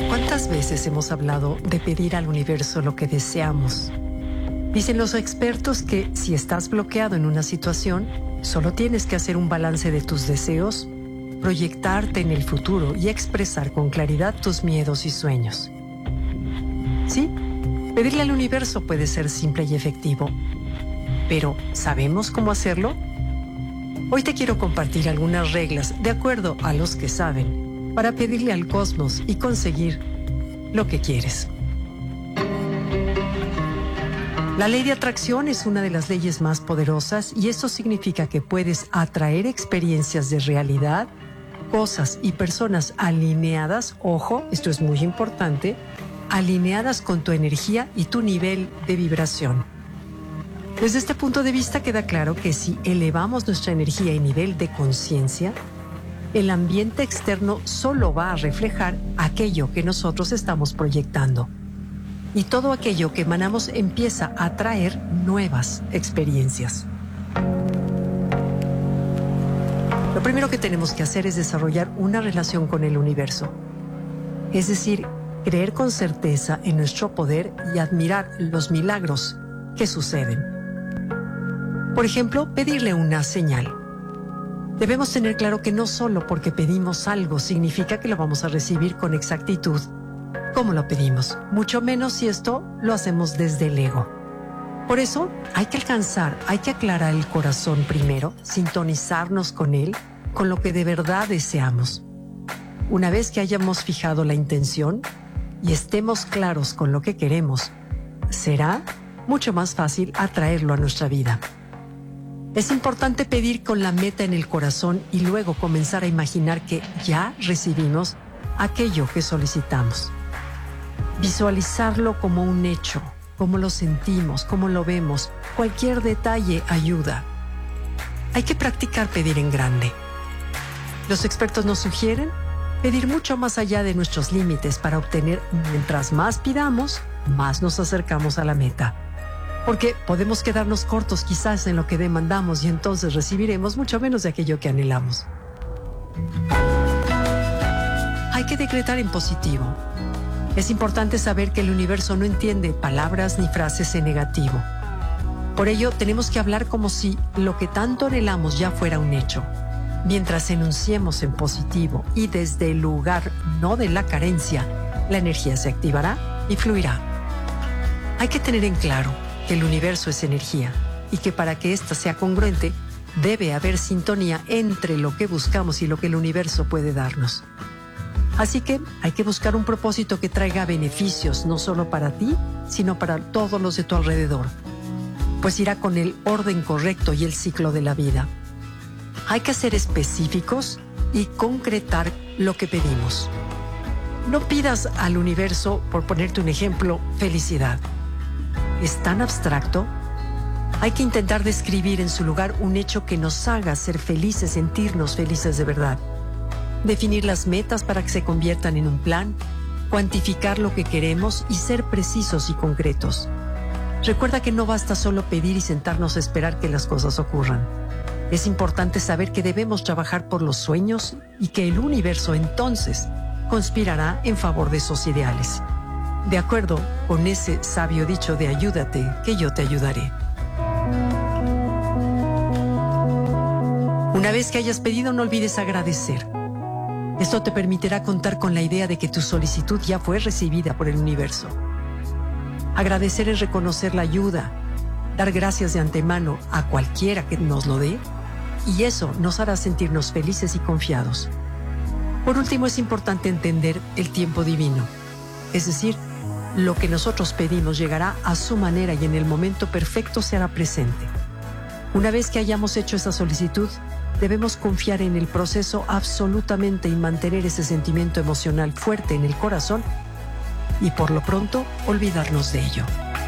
¿Cuántas veces hemos hablado de pedir al universo lo que deseamos? Dicen los expertos que si estás bloqueado en una situación, solo tienes que hacer un balance de tus deseos, proyectarte en el futuro y expresar con claridad tus miedos y sueños. Sí, pedirle al universo puede ser simple y efectivo, pero ¿sabemos cómo hacerlo? Hoy te quiero compartir algunas reglas de acuerdo a los que saben para pedirle al cosmos y conseguir lo que quieres. La ley de atracción es una de las leyes más poderosas y eso significa que puedes atraer experiencias de realidad, cosas y personas alineadas, ojo, esto es muy importante, alineadas con tu energía y tu nivel de vibración. Desde este punto de vista queda claro que si elevamos nuestra energía y nivel de conciencia, el ambiente externo solo va a reflejar aquello que nosotros estamos proyectando. Y todo aquello que emanamos empieza a traer nuevas experiencias. Lo primero que tenemos que hacer es desarrollar una relación con el universo. Es decir, creer con certeza en nuestro poder y admirar los milagros que suceden. Por ejemplo, pedirle una señal. Debemos tener claro que no solo porque pedimos algo significa que lo vamos a recibir con exactitud como lo pedimos, mucho menos si esto lo hacemos desde el ego. Por eso hay que aclarar el corazón primero, sintonizarnos con él, con lo que de verdad deseamos. Una vez que hayamos fijado la intención y estemos claros con lo que queremos, será mucho más fácil atraerlo a nuestra vida. Es importante pedir con la meta en el corazón y luego comenzar a imaginar que ya recibimos aquello que solicitamos. Visualizarlo como un hecho, como lo sentimos, como lo vemos. Cualquier detalle ayuda. Hay que practicar pedir en grande. Los expertos nos sugieren pedir mucho más allá de nuestros límites para obtener, mientras más pidamos, más nos acercamos a la meta. Porque podemos quedarnos cortos quizás en lo que demandamos y entonces recibiremos mucho menos de aquello que anhelamos. Hay que decretar en positivo. Es importante saber que el universo no entiende palabras ni frases en negativo. Por ello, tenemos que hablar como si lo que tanto anhelamos ya fuera un hecho. Mientras enunciemos en positivo y desde el lugar no de la carencia, la energía se activará y fluirá. Hay que tener en claro que el universo es energía y que para que ésta sea congruente, debe haber sintonía entre lo que buscamos y lo que el universo puede darnos. Así que hay que buscar un propósito que traiga beneficios, no solo para ti, sino para todos los de tu alrededor, pues irá con el orden correcto y el ciclo de la vida. Hay que ser específicos y concretar lo que pedimos. No pidas al universo, por ponerte un ejemplo, felicidad. Es tan abstracto. Hay que intentar describir en su lugar un hecho que nos haga ser felices, sentirnos felices de verdad. Definir las metas para que se conviertan en un plan, cuantificar lo que queremos y ser precisos y concretos. Recuerda que no basta solo pedir y sentarnos a esperar que las cosas ocurran. Es importante saber que debemos trabajar por los sueños y que el universo entonces conspirará en favor de esos ideales. De acuerdo con ese sabio dicho de ayúdate, que yo te ayudaré. Una vez que hayas pedido, no olvides agradecer. Esto te permitirá contar con la idea de que tu solicitud ya fue recibida por el universo. Agradecer es reconocer la ayuda, dar gracias de antemano a cualquiera que nos lo dé, y eso nos hará sentirnos felices y confiados. Por último, es importante entender el tiempo divino, es decir, lo que nosotros pedimos llegará a su manera y en el momento perfecto se hará presente. Una vez que hayamos hecho esa solicitud, debemos confiar en el proceso absolutamente y mantener ese sentimiento emocional fuerte en el corazón y por lo pronto olvidarnos de ello.